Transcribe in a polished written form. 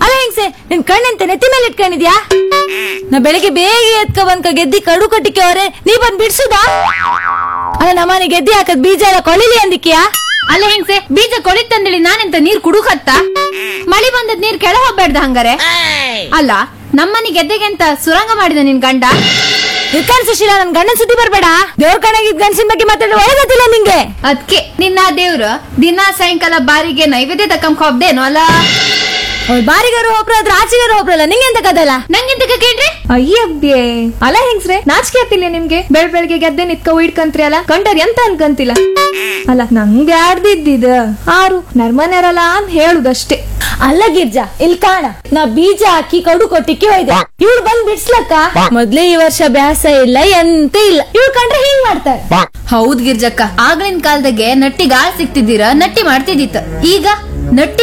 ಅಲ್ಲ ಹೆಂಗ್ಸೆ, ನಿನ್ ಕಣ್ಣಂತೆ ನೆತ್ತಿ ಮೇಲೆ ಇಟ್ಕೊಂಡಿದ್ಯಾ? ನಾ ಬೆಳಿಗ್ಗೆ ಬೇಗ ಎತ್ಕ ಬಂದ್ಕ ಗೆದ್ದಿ ಕಡು ಕಟ್ಟಿಕೆ ಅವ್ರೆ, ನೀ ಬಂದ್ ಬಿಡ್ಸುದಾ? ಅಲ್ಲ ನಮ್ಮನೆ ಗೆದ್ದಿ ಹಾಕದ್ ಬೀಜ ಎಲ್ಲ ಕೊಳಿಲಿ ಅಂದಿಕ್ಯಾ? ಅಲ್ಲ ಹೆಂಗ್ಸೆ, ಬೀಜ ಕೊಳಿತಂದೇಳಿ ನಾನೆಂತ ನೀರ್ ಕುಡುಕತ್ತ? ಮಳಿ ಬಂದದ್ ನೀರ್ ಕೆಳ ಹೋಗ್ಬೇಡ್ದ ಹಂಗಾರೆ? ಅಲ್ಲ ನಮ್ಮನೆ ಗೆದ್ದೆಗೆ ಅಂತ ಸುರಂಗ ಮಾಡಿದ ನಿನ್ ಗಂಡ? ಇರ್ಕಾನ್ ಸುಶೀಲ, ನನ್ ಗಂಡನ್ ಸುದ್ದಿ ಬರ್ಬೇಡ. ದೇವ್ರ ಕಣಗಿದ್ ಗಂಡಸಿನ ಬಗ್ಗೆ ಮಾತಾಡೋ ಒಳಗತ್ತಿಲ್ಲ ನಿಂಗೆ. ಅದ್ಕೆ ನಿನ್ನ ದೇವ್ರು ದಿನಾ ಸಾಯಂಕಾಲ ಬಾರಿಗೆ ನೈವೇದ್ಯ ತಕ್ಕಂಕ ಹೋಗ್ದೇನೋ ಅಲ್ಲ? ಬಾರಿಗಾರು ಒಬ್ರು ಅದ್ರ ಆಚೆಗಾರು ಒಬ್ರಲ್ಲ, ನಿಂಗೆಂತ ಕದಲ್ಲ? ನಂಗೆಂತ ಕೇಳ್ರಿ? ಅಯ್ಯಬ್ಯೆ, ಅಲ್ಲ ಹೆಂಗ್ಸ್ರೆ, ನಾಚಿಕೆ ಆತಿಲ್ಲ ನಿಮ್ಗೆ? ಬೆಳ್ಬೆಳ್ಗೆ ಗೆದ್ದೆ ನಿತ್ಕ ಇಡ್ಕಂತ್ರಿ ಅಲ್ಲ, ಕಂಡರ್ ಎಂತ ಅನ್ಕಂತಿಲ್ಲ. ಅಲ್ಲ ನಂಗೆ ಆಡ್ದಿದ್ದಿದ ಆರು ನರ್ಮನೆರಲ್ಲ ಅಂತ ಹೇಳುದಷ್ಟೇ. ಅಲ್ಲ ಗಿರ್ಜಾ, ಇಲ್ಲಿ ಕಾಣ, ನಾ ಬೀಜ ಹಾಕಿ ಕಡು ಕೊಟ್ಟಿಕ್ಕೆ ಹೋಯ್ದೆ. ಇವ್ಳು ಬಂದ್ ಬಿಡ್ಸ್ಲಕ್ಕ ಮೊದ್ಲೇ ಈ ವರ್ಷ ಬ್ಯಾಸ ಇಲ್ಲ ಎಂತ ಇಲ್ಲ. ಇವ್ಳು ಕಂಡ್ರೆ ಹಿಂಗ್ ಮಾಡ್ತಾರೆ. ಹೌದ್ ಗಿರ್ಜಕ್ಕ, ಆಗ್ಲಿನ ಕಾಲದಾಗೆ ನಟ್ಟಿಗಾಳ್ ಸಿಕ್ತಿದ್ದೀರ, ನಟ್ಟಿ ಮಾಡ್ತಿದ್ದಿತ್ತ. ಈಗ ನಟ್ಟಿ